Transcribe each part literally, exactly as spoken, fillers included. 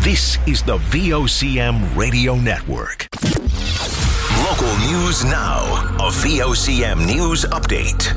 This is the V O C M Radio Network. Local news now. A V O C M News Update.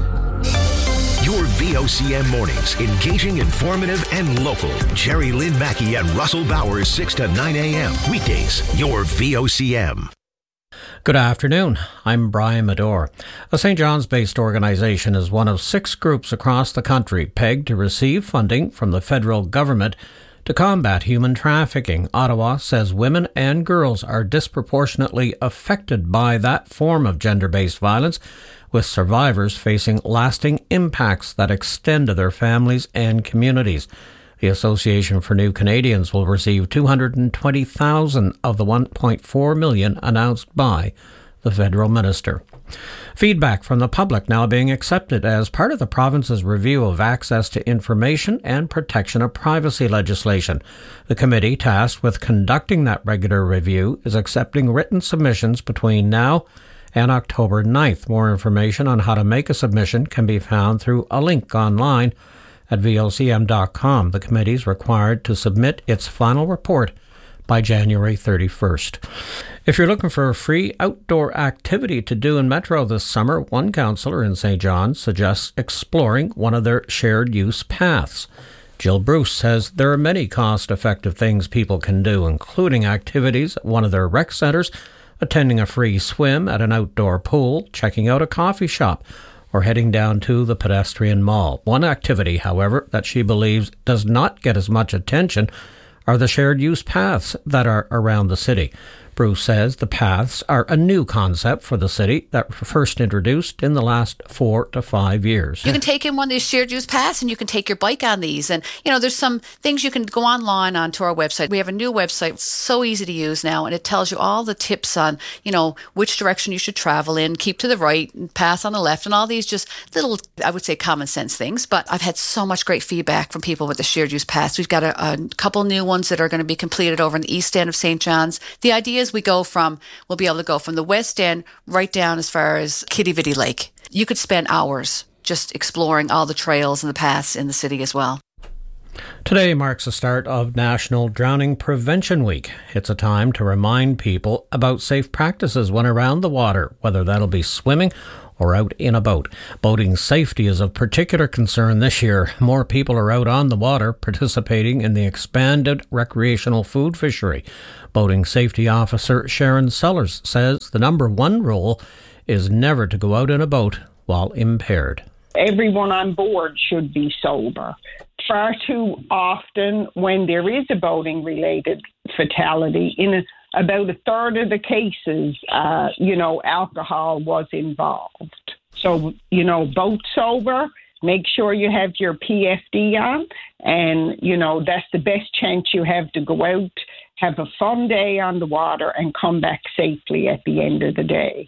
Your V O C M mornings, engaging, informative, and local. Jerry Lynn Mackey and Russell Bowers, six to nine a.m. Weekdays, your V O C M. Good afternoon. I'm Brian Medore. A Saint John's-based organization is one of six groups across the country pegged to receive funding from the federal government to combat human trafficking. Ottawa says women and girls are disproportionately affected by that form of gender-based violence, with survivors facing lasting impacts that extend to their families and communities. The Association for New Canadians will receive two hundred twenty thousand dollars of the one point four million dollars announced by the federal minister. Feedback from the public now being accepted as part of the province's review of access to information and protection of privacy legislation. The committee tasked with conducting that regular review is accepting written submissions between now and October ninth. More information on how to make a submission can be found through a link online at V O C M dot com. The committee is required to submit its final report by January thirty-first. If you're looking for a free outdoor activity to do in Metro this summer, one councillor in Saint John's suggests exploring one of their shared use paths. Jill Bruce says there are many cost-effective things people can do, including activities at one of their rec centres, attending a free swim at an outdoor pool, checking out a coffee shop, or heading down to the pedestrian mall. One activity, however, that she believes does not get as much attention are the shared use paths that are around the city. Bruce says the paths are a new concept for the city that were first introduced in the last four to five years. You can take in one of these shared use paths and you can take your bike on these. And, you know, there's some things you can go online onto our website. We have a new website, so easy to use now, and it tells you all the tips on, you know, which direction you should travel in, keep to the right, and pass on the left, and all these just little, I would say, common sense things. But I've had so much great feedback from people with the shared use paths. We've got a, a couple new ones that are going to be completed over in the east end of Saint John's. The idea is we go from, we'll be able to go from the west end right down as far as Kitty Vitty Lake. You could spend hours just exploring all the trails and the paths in the city as well. Today marks the start of National Drowning Prevention Week. It's a time to remind people about safe practices when around the water, whether that'll be swimming or out in a boat. Boating safety is of particular concern this year. More people are out on the water participating in the expanded recreational food fishery. Boating Safety Officer Sharon Sellers says the number one rule is never to go out in a boat while impaired. Everyone on board should be sober. Far too often when there is a boating-related fatality, in a, about a third of the cases, uh, you know, alcohol was involved. So, you know, boat sober, make sure you have your P F D on, and, you know, that's the best chance you have to go out, have a fun day on the water, and come back safely at the end of the day.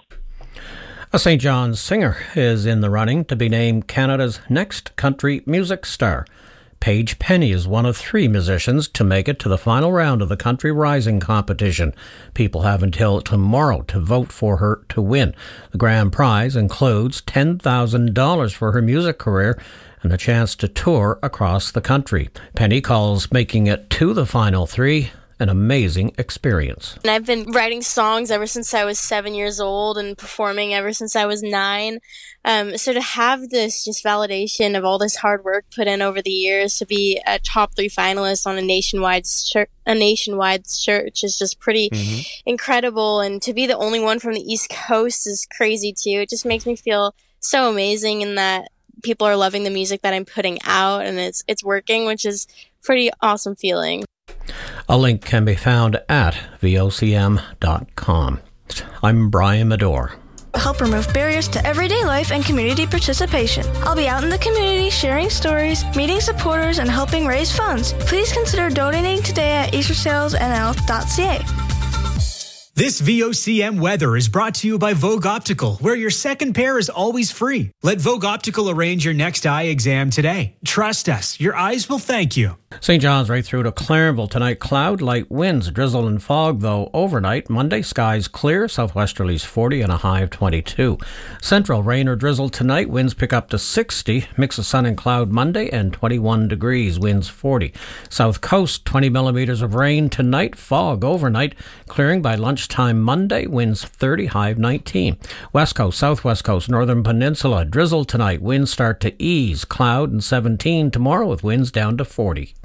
A Saint John's singer is in the running to be named Canada's next country music star. Paige Penny is one of three musicians to make it to the final round of the Country Rising competition. People have until tomorrow to vote for her to win. The grand prize includes ten thousand dollars for her music career and the chance to tour across the country. Penny calls making it to the final three an amazing experience. And I've been writing songs ever since I was seven years old and performing ever since I was nine. Um, so to have this just validation of all this hard work put in over the years, to be a top three finalist on a nationwide search, a nationwide search is just pretty mm-hmm. incredible. And to be the only one from the East Coast is crazy too. It just makes me feel so amazing in that people are loving the music that I'm putting out and it's it's working, which is pretty awesome feeling. A link can be found at V O C M dot com. I'm Brian Medore. Help remove barriers to everyday life and community participation. I'll be out in the community sharing stories, meeting supporters, and helping raise funds. Please consider donating today at easter sales n l dot c a. This V O C M weather is brought to you by Vogue Optical, where your second pair is always free. Let Vogue Optical arrange your next eye exam today. Trust us, your eyes will thank you. Saint John's right through to Clarenville tonight. Cloud, light winds, drizzle and fog, though overnight. Monday, skies clear, southwesterlies forty and a high of twenty-two. Central, rain or drizzle tonight. Winds pick up to sixty. Mix of sun and cloud Monday and twenty-one degrees. Winds forty. South coast, twenty millimeters of rain tonight. Fog overnight. Clearing by lunchtime Monday. Winds thirty, high of nineteen. West coast, southwest coast, northern peninsula. Drizzle tonight. Winds start to ease. Cloud and seventeen tomorrow with winds down to forty.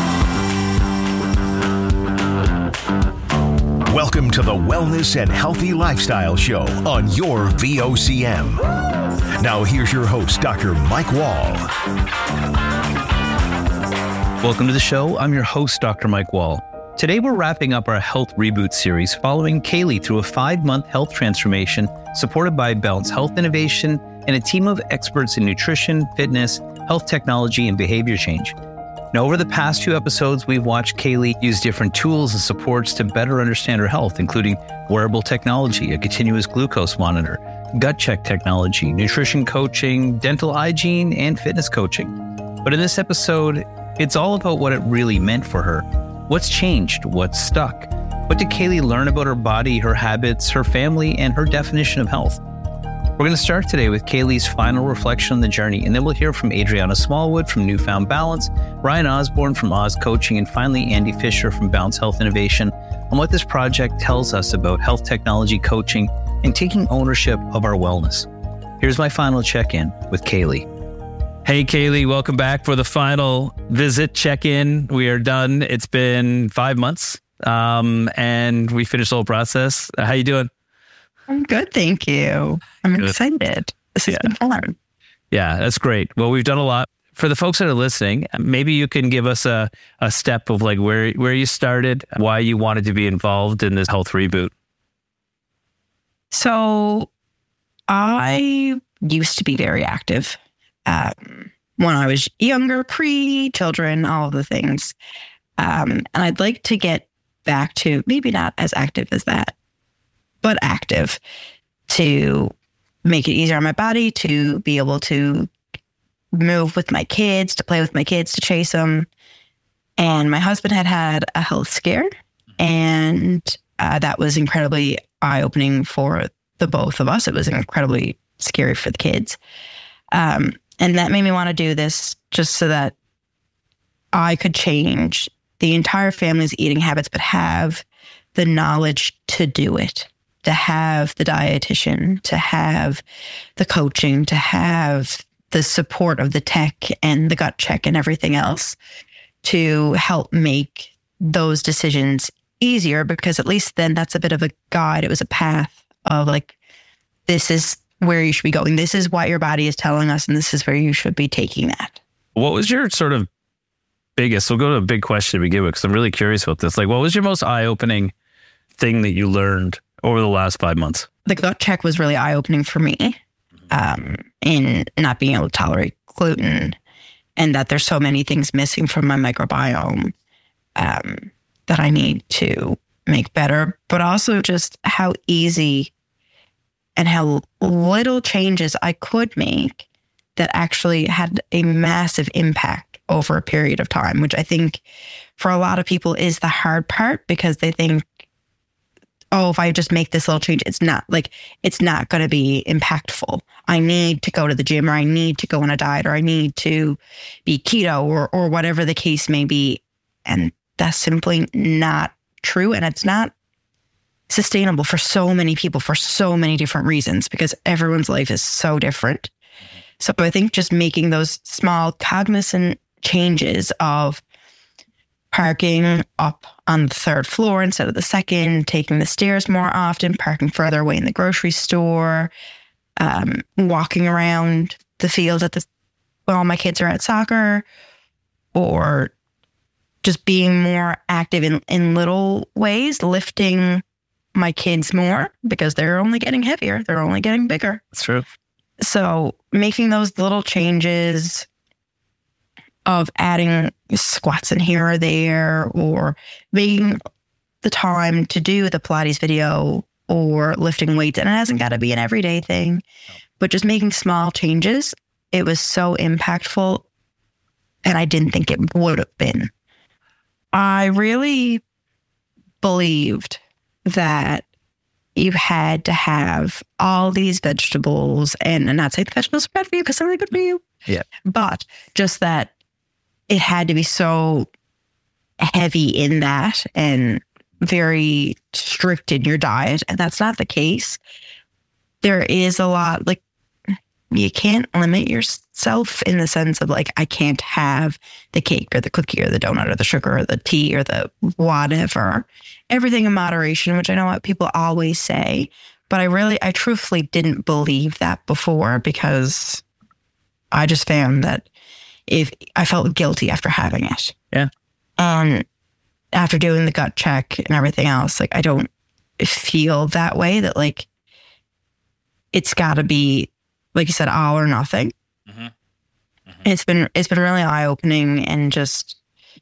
Welcome to the Wellness and Healthy Lifestyle Show on your V O C M. Now here's your host, Doctor Mike Wall. Welcome to the show. I'm your host, Doctor Mike Wall. Today we're wrapping up our Health Reboot series following Kaylee through a five-month health transformation supported by Balance Health Innovation and a team of experts in nutrition, fitness, health technology, and behavior change. Now, over the past few episodes, we've watched Kaylee use different tools and supports to better understand her health, including wearable technology, a continuous glucose monitor, gut check technology, nutrition coaching, dental hygiene, and fitness coaching. But in this episode, it's all about what it really meant for her. What's changed? What's stuck? What did Kaylee learn about her body, her habits, her family, and her definition of health? We're going to start today with Kaylee's final reflection on the journey, and then we'll hear from Adriana Smallwood from Newfound Balance, Ryan Osborne from Oz Coaching, and finally Andy Fisher from Balance Health Innovation on what this project tells us about health technology coaching and taking ownership of our wellness. Here's my final check-in with Kaylee. Hey, Kaylee, welcome back for the final visit check-in. We are done. It's been five months, um, and we finished the whole process. How you doing? I'm good, thank you. I'm good. Excited. This has yeah. been fun. Yeah, that's great. Well, we've done a lot. For the folks that are listening, maybe you can give us a, a step of like where, where you started, why you wanted to be involved in this health reboot. So I used to be very active um, when I was younger, pre-children, all of the things. Um, and I'd like to get back to maybe not as active as that, but active to make it easier on my body, to be able to move with my kids, to play with my kids, to chase them. And my husband had had a health scare, and uh, that was incredibly eye-opening for the both of us. It was incredibly scary for the kids. Um, and that made me want to do this just so that I could change the entire family's eating habits, but have the knowledge to do it. To have the dietitian, to have the coaching, to have the support of the tech and the gut check and everything else to help make those decisions easier, because at least then that's a bit of a guide. It was a path of like, this is where you should be going. This is what your body is telling us, and this is where you should be taking that. What was your sort of biggest, we'll go to a big question to begin with, because I'm really curious about this. Like, what was your most eye-opening thing that you learned over the last five months? The gut check was really eye-opening for me, um, in not being able to tolerate gluten, and that there's so many things missing from my microbiome um, that I need to make better, but also just how easy and how little changes I could make that actually had a massive impact over a period of time, which I think for a lot of people is the hard part, because they think, oh, if I just make this little change, it's not like, it's not going to be impactful. I need to go to the gym, or I need to go on a diet, or I need to be keto, or, or whatever the case may be. And that's simply not true. And it's not sustainable for so many people for so many different reasons, because everyone's life is so different. So I think just making those small cognizant changes of parking up on the third floor instead of the second, taking the stairs more often, parking further away in the grocery store, um, walking around the field at the when all my kids are at soccer, or just being more active in, in little ways, lifting my kids more, because they're only getting heavier. They're only getting bigger. That's true. So making those little changes of adding squats in here or there, or making the time to do the Pilates video or lifting weights, and it hasn't got to be an everyday thing, no. but just making small changes, it was so impactful, and I didn't think it would have been. I really believed that you had to have all these vegetables, and, and not say the vegetables are bad for you because they're really good for you. Yeah. But just that it had to be so heavy in that and very strict in your diet. And that's not the case. There is a lot, like, you can't limit yourself in the sense of like, I can't have the cake or the cookie or the donut or the sugar or the tea or the whatever. Everything in moderation, which I know what people always say, but I really, I truthfully didn't believe that before, because I just found that if I felt guilty after having it. Yeah. Um, after doing the gut check and everything else, like, I don't feel that way, that like, it's gotta be, like you said, all or nothing. Mm-hmm. Mm-hmm. It's been it's been really eye opening, and just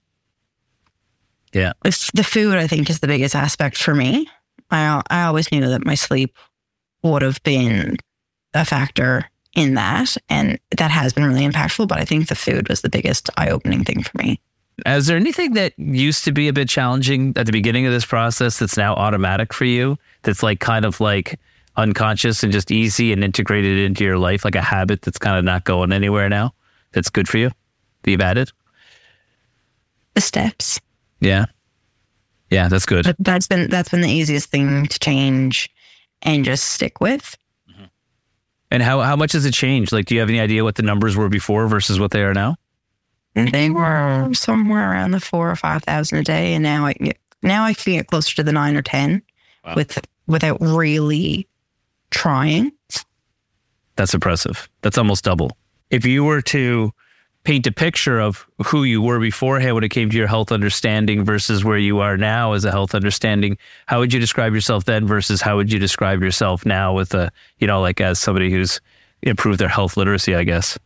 yeah, it's, the food I think is the biggest aspect for me. I I always knew that my sleep would have been a factor in that, and that has been really impactful. But I think the food was the biggest eye opening thing for me. Is there anything that used to be a bit challenging at the beginning of this process that's now automatic for you? That's like kind of like unconscious and just easy and integrated into your life, like a habit that's kind of not going anywhere now, that's good for you, that you've added? The steps. Yeah. Yeah, that's good. But that's been that's been the easiest thing to change and just stick with. Mm-hmm. And how, how much has it changed? Like, do you have any idea what the numbers were before versus what they are now? They were somewhere around the four or five thousand a day, and now I get, now I can get closer to the nine or ten wow. with without really trying. That's impressive. That's almost double. If you were to paint a picture of who you were beforehand when it came to your health understanding versus where you are now as a health understanding, how would you describe yourself then versus how would you describe yourself now with a, you know, like as somebody who's improved their health literacy, I guess?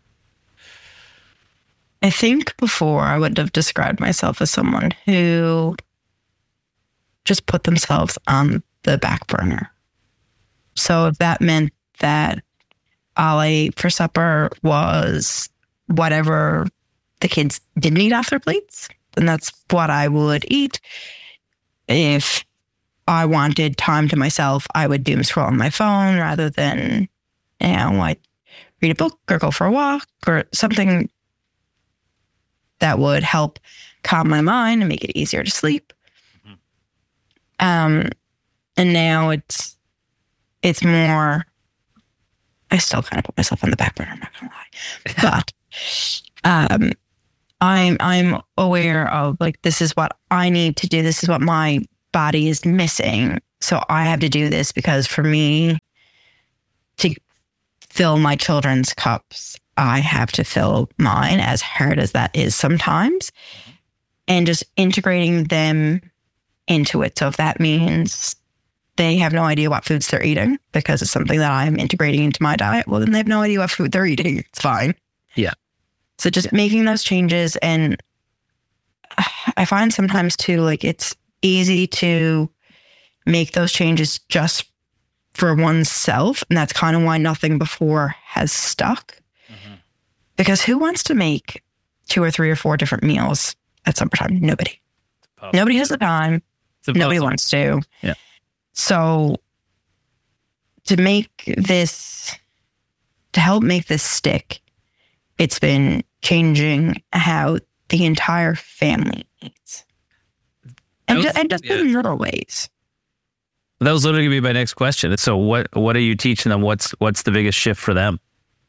I think before I would have described myself as someone who just put themselves on the back burner. So if that meant that all I ate for supper was whatever the kids didn't eat off their plates, then that's what I would eat. If I wanted time to myself, I would doom scroll on my phone rather than, you know, like read a book or go for a walk or something that would help calm my mind and make it easier to sleep. Mm-hmm. Um, and now it's it's more. I still kind of put myself on the back burner. I'm not gonna lie, but um, I'm I'm aware of like this is what I need to do. This is what my body is missing. So I have to do this because for me to fill my children's cups, I have to fill mine, as hard as that is sometimes, and just integrating them into it. So if that means they have no idea what foods they're eating because it's something that I'm integrating into my diet, well, then they have no idea what food they're eating. It's fine. Yeah. So just making those changes. And I find sometimes too, like it's easy to make those changes just for oneself. And that's kind of why nothing before has stuck. Mm-hmm. Because who wants to make two or three or four different meals at supper time? Nobody. Nobody has the time. Nobody wants to. Yeah. So to make this, to help make this stick, it's been changing how the entire family eats. And, was, just, and just yeah. in little ways. That was literally going to be my next question. So what what are you teaching them? What's what's the biggest shift for them?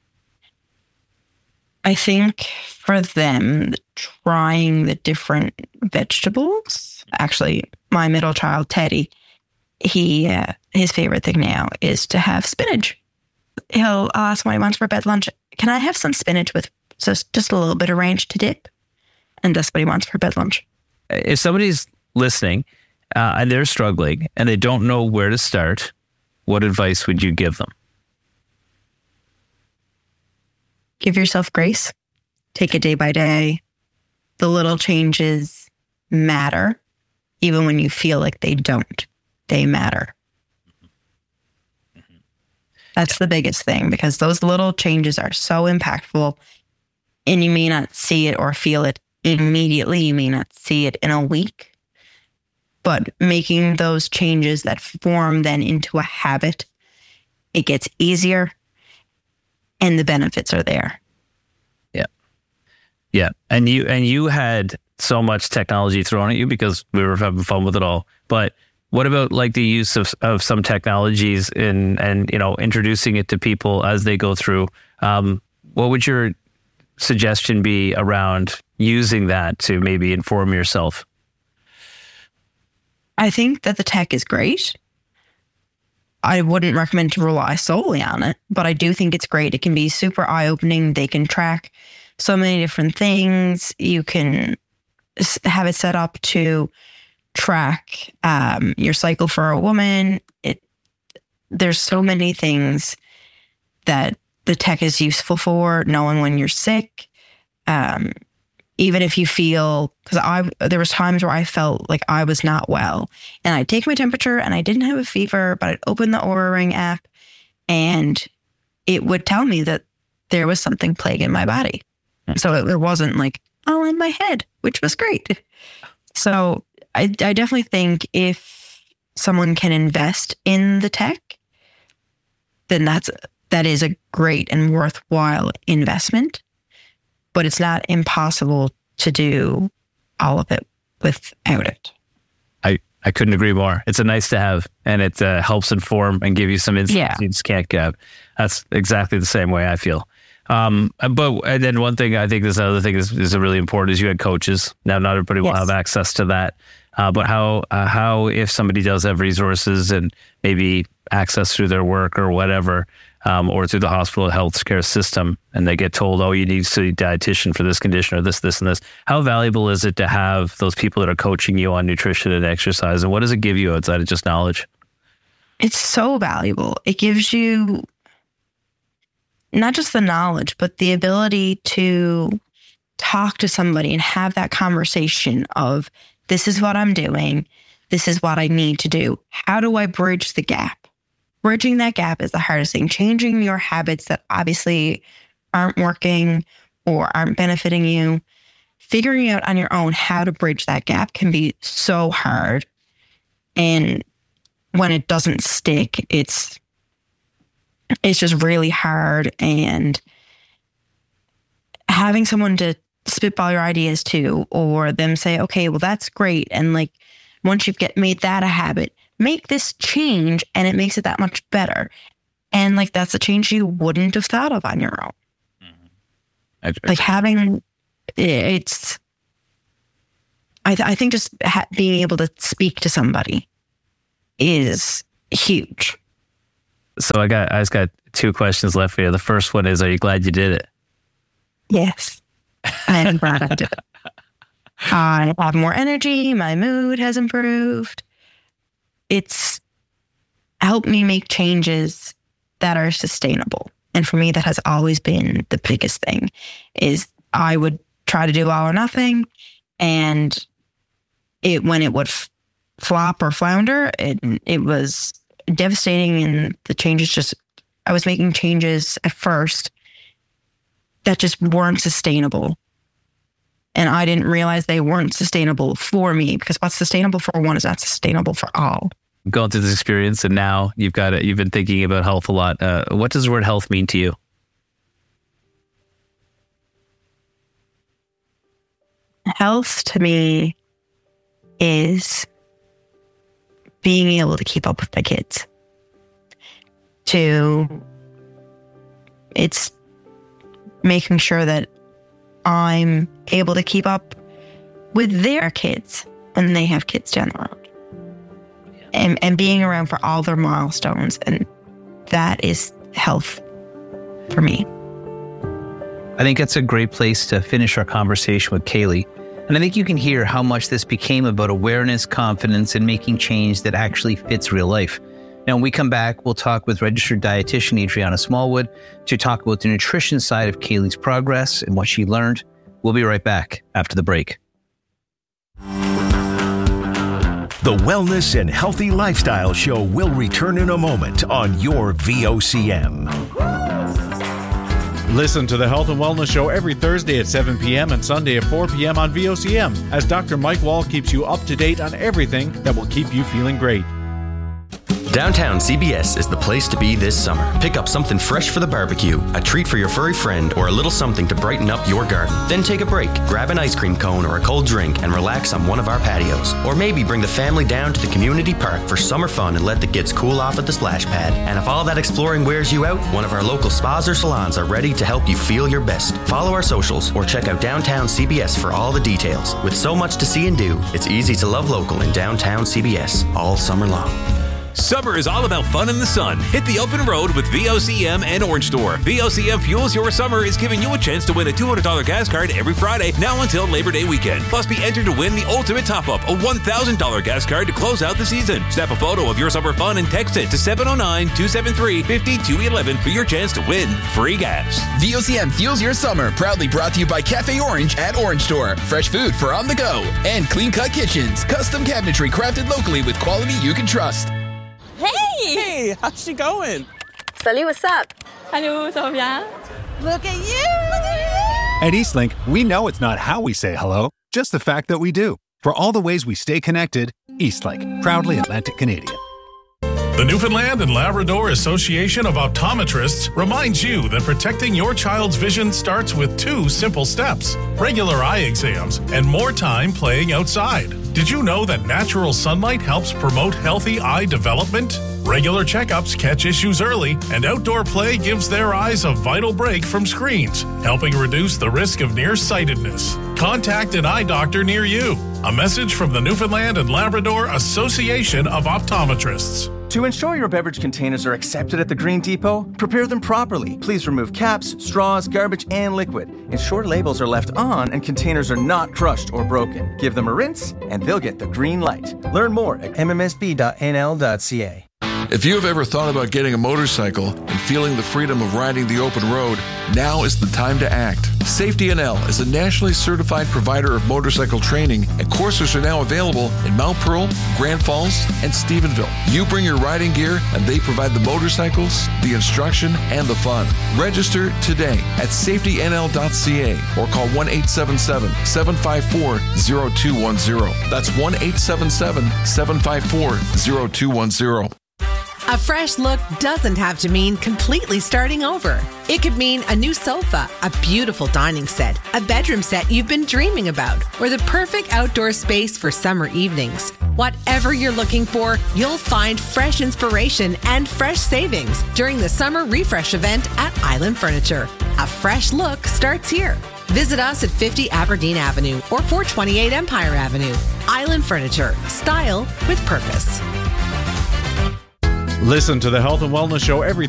I think for them, trying the different vegetables. Actually, my middle child, Teddy, he uh, his favorite thing now is to have spinach. He'll ask what he wants for bed lunch. Can I have some spinach with just, just a little bit of ranch to dip? And that's what he wants for bed lunch. If somebody's listening uh, and they're struggling and they don't know where to start, what advice would you give them? Give yourself grace. Take it day by day. The little changes matter. even when you feel like they don't. They matter. That's the biggest thing, because those little changes are so impactful, and you may not see it or feel it immediately. You may not see it in a week, but making those changes that form then into a habit, it gets easier and the benefits are there. Yeah. Yeah. And you, and you had so much technology thrown at you because we were having fun with it all. But what about like the use of, of some technologies in, and, you know, introducing it to people as they go through? Um, what would your suggestion be around using that to maybe inform yourself? I think that the tech is great. I wouldn't recommend to rely solely on it, but I do think it's great. It can be super eye-opening. They can track so many different things. You can have it set up to track um, your cycle for a woman. It, there's so many things that the tech is useful for, knowing when you're sick. Um, even if you feel, because I there was times where I felt like I was not well, and I'd take my temperature and I didn't have a fever, but I'd open the Oura Ring app and it would tell me that there was something plaguing my body. So it, it wasn't like all in my head, which was great. So I, I definitely think if someone can invest in the tech, then that's that is a great and worthwhile investment. But it's not impossible to do all of it without it. I, I couldn't agree more. It's a nice to have, and it uh, helps inform and give you some insights yeah. you just can't get. That's exactly the same way I feel. Um, but and then one thing I think this other thing is, is really important is you had coaches. Now, not everybody will yes. have access to that. Uh, but how uh, how if somebody does have resources and maybe access through their work or whatever, um, or through the hospital healthcare system, and they get told, oh, you need to see a dietitian for this condition or this, this, and this. How valuable is it to have those people that are coaching you on nutrition and exercise? And what does it give you outside of just knowledge? It's so valuable. It gives you not just the knowledge, but the ability to talk to somebody and have that conversation of, this is what I'm doing. This is what I need to do. How do I bridge the gap? Bridging that gap is the hardest thing. Changing your habits that obviously aren't working or aren't benefiting you. Figuring out on your own how to bridge that gap can be so hard. And when it doesn't stick, it's it's just really hard. And having someone to spitball your ideas to, or them say, okay, well, that's great. And like, once you've get made that a habit, make this change, and it makes it that much better. And like, that's a change you wouldn't have thought of on your own. Mm-hmm. Like having, it's, I, th- I think just ha- being able to speak to somebody is huge. So I got, I just got two questions left for you. The first one is, are you glad you did it? Yes. I am glad I did it. I have more energy. My mood has improved. It's helped me make changes that are sustainable. And for me, that has always been the biggest thing, is I would try to do all or nothing. And it, when it would f- flop or flounder, it, it was devastating. And the changes just, I was making changes at first that just weren't sustainable. And I didn't realize they weren't sustainable for me, because what's sustainable for one is not sustainable for all. Going through this experience, and now you've got it. You've been thinking about health a lot. Uh, what does the word health mean to you? Health to me is being able to keep up with my kids. To it's making sure that I'm able to keep up with their kids when they have kids down the road. Yeah. And, and being around for all their milestones. And that is health for me. I think that's a great place to finish our conversation with Kaylee. And I think you can hear how much this became about awareness, confidence, and making change that actually fits real life. Now, when we come back, we'll talk with registered dietitian Adriana Smallwood to talk about the nutrition side of Kaylee's progress and what she learned. We'll be right back after the break. The Wellness and Healthy Lifestyle Show will return in a moment on your V O C M. Listen to the Health and Wellness Show every Thursday at seven p.m. and Sunday at four p.m. on V O C M as Doctor Mike Wall keeps you up to date on everything that will keep you feeling great. Downtown C B S is the place to be this summer. Pick up something fresh for the barbecue, a treat for your furry friend, or a little something to brighten up your garden. Then take a break, grab an ice cream cone or a cold drink, and relax on one of our patios. Or maybe bring the family down to the community park for summer fun and let the kids cool off at the splash pad. And if all that exploring wears you out, one of our local spas or salons are ready to help you feel your best. Follow our socials or check out Downtown C B S for all the details. With so much to see and do, it's easy to love local in Downtown C B S all summer long. Summer is all about fun in the sun. Hit the open road with V O C M and Orange Store. V O C M Fuels Your Summer is giving you a chance to win a two hundred dollars gas card every Friday, now until Labor Day weekend. Plus, be entered to win the ultimate top-up, a one thousand dollars gas card to close out the season. Snap a photo of your summer fun and text it to seven oh nine, two seven three, five two one one for your chance to win free gas. V O C M Fuels Your Summer, proudly brought to you by Cafe Orange at Orange Store. Fresh food for on the go. And Clean Cut Kitchens, custom cabinetry crafted locally with quality you can trust. Hey! Hey, how's she going? Salut, what's up? Hello, ça va bien? Look at you! Look at you! At Eastlink, we know it's not how we say hello, just the fact that we do. For all the ways we stay connected, Eastlink, proudly Atlantic Canadian. The Newfoundland and Labrador Association of Optometrists reminds you that protecting your child's vision starts with two simple steps: regular eye exams and more time playing outside. Did you know that natural sunlight helps promote healthy eye development? Regular checkups catch issues early, and outdoor play gives their eyes a vital break from screens, helping reduce the risk of nearsightedness. Contact an eye doctor near you. A message from the Newfoundland and Labrador Association of Optometrists. To ensure your beverage containers are accepted at the Green Depot, prepare them properly. Please remove caps, straws, garbage, and liquid. Ensure labels are left on and containers are not crushed or broken. Give them a rinse, and they'll get the green light. Learn more at m m s b dot n l dot c a. If you have ever thought about getting a motorcycle and feeling the freedom of riding the open road, now is the time to act. Safety N L is a nationally certified provider of motorcycle training, and courses are now available in Mount Pearl, Grand Falls, and Stephenville. You bring your riding gear, and they provide the motorcycles, the instruction, and the fun. Register today at safety n l dot c a or call one eight seven seven, seven five four, zero two one zero. That's one eight seven seven, seven five four, zero two one zero. A fresh look doesn't have to mean completely starting over. It could mean a new sofa, a beautiful dining set, a bedroom set you've been dreaming about, or the perfect outdoor space for summer evenings. Whatever you're looking for, you'll find fresh inspiration and fresh savings during the summer refresh event at Island Furniture. A fresh look starts here. Visit us at fifty Aberdeen Avenue or four twenty-eight Empire Avenue. Island Furniture. Style with purpose. Listen to the Health and Wellness Show every